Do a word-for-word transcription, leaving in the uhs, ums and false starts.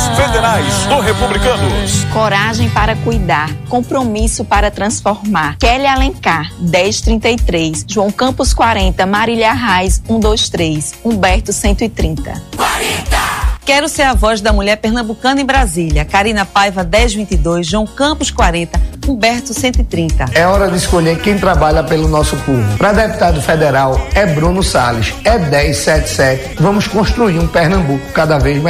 federais do Republicanos. Coragem para cuidar, compromisso para transformar. Kelly Alencar, dez trinta e três. João Campos, quarenta. Marília Reis, cento e vinte e três. Humberto, cento e trinta. quarenta. Quero ser a voz da mulher pernambucana em Brasília. Karina Paiva, dez vinte e dois. João Campos, quarenta. Humberto, cento e trinta. É hora de escolher quem trabalha pelo nosso povo. Para deputado federal é Bruno Salles. É dez setenta e sete. Vamos construir um Pernambuco cada vez melhor.